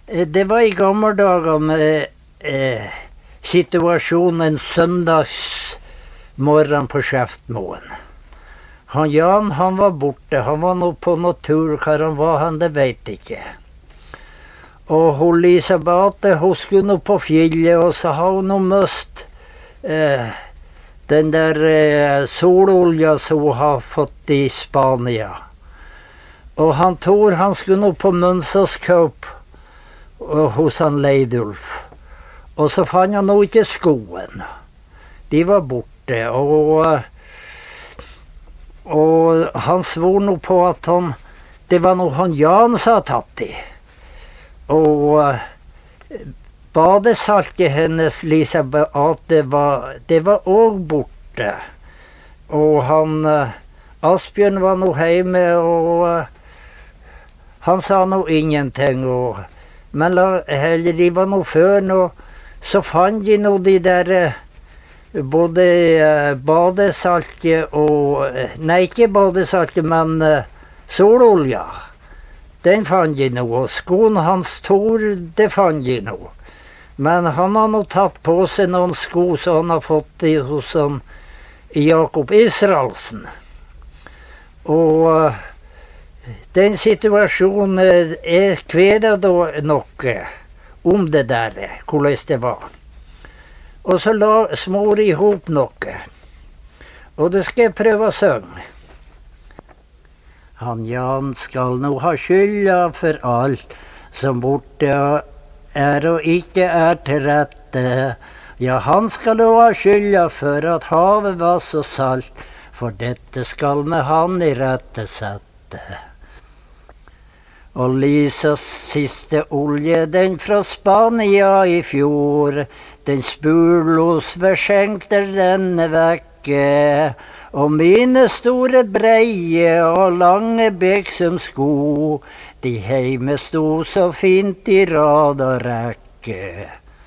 Det var i gamle dager med situasjonen søndagsmorgen på Skjeftmoen. Han Jan, han var borte. Han var nå på noe tur. Hva han var, det vet ikke. Og hun Lisa Bate, hun skulle nå på fjellet, og så har hun nå møst den der sololja som hun har fått i Spania. Og han Tor, han skulle nå på Mønsåskaup hos han Leidulf. Og så fant han nå ikke skoen. De var borte, og han svor nå på at det var noe han Jan som hadde tatt de. Og badesaltet hennes, Lisa Beate, det var også borte. Og han Asbjørn var nå hjemme, og han sa nå ingenting. Men de var nå før nå, så fant de nå de der både badesaltet og nei, ikke badesaltet, men sololja. Den fant de nå, og skoen hans Tor, det fant de nå. Men han har nå tatt på seg noen sko som han har fått hos Jakob Israelsen. Og den situasjonen kveder da noe om det der, hvordan det var. Og så smor de ihop noe. Og det skal jeg prøve å synge. Han Jan skal nå ha skylda for alt som borte er og ikke er til rette. Ja, han skal nå ha skylda for at havet var så salt, for dette skal med han i rette sette. Og Lisas siste olje, den fra Spania i fjor, den spurlos verskjenkter denne vekke. Og mine store breie og lange beksumsko, de heime sto så fint i rad og rekke.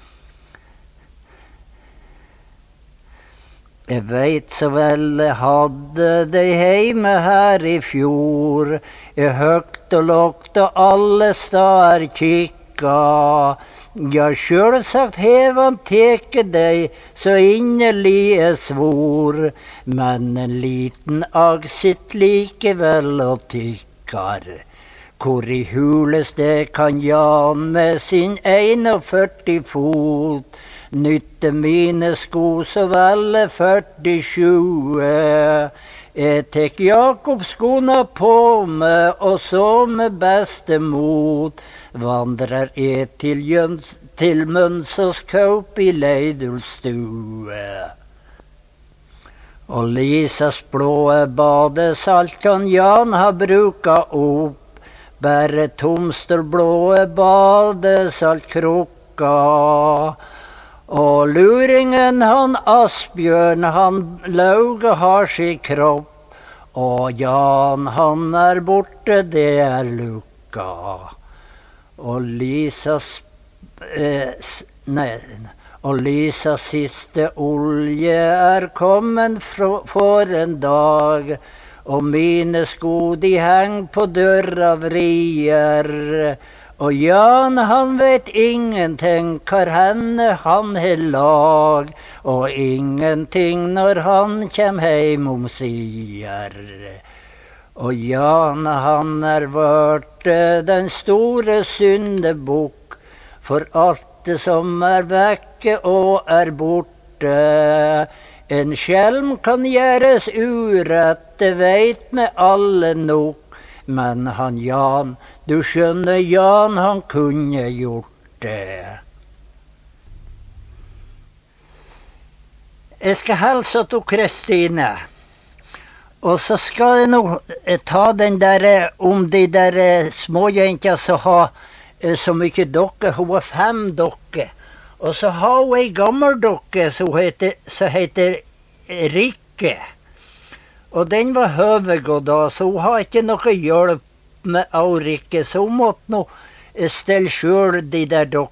Jeg veit så vel jeg hadde de heime her i fjor, jeg høgt og lågt og alle stader kikka. Ja, sjølsagt hev han teke deg, så inderlig jeg svor, men en liten agg sitt likevel og tykkar. Hvor i hules det kan Jan med sin 41 fot, nytte mine sko så vel 47. Jeg tek Jakobsskoene på meg, og så med beste mot vandrer jeg til Mønsåskaup i Leidulfstue. Og Lisas blåe badesalt kan Jan ha bruka opp, bare tomstolblåe badesaltkrukka. Og luringen han Asbjørn, han Lauge har sin kropp, og Jan han er borte, det er lukka. Og Lisas siste olje er kommet for en dag, og mine sko de heng på døra vrier. Og Jan han vet ingenting hvor henne han har lag, og ingenting når han kjem heim omsider. Og Jan han er vært den store syndebukk, for alt det som er vekke og er borte. En skjelm kan gjøres urett, det veit me alle nok, men han Jan, du skjønner Jan, han kunne gjort det. Jeg skal hilse til Kristine. Og så skal jeg nå ta den der om de der småjenter som har så mye dokker. Hun har 5 dokker. Og så har hun en gammel dokke som heter Rikke. Og den var høvegått da, så hun har ikke noe hjelp med Rikke. Så hun måtte nå stelle selv de der dokkene.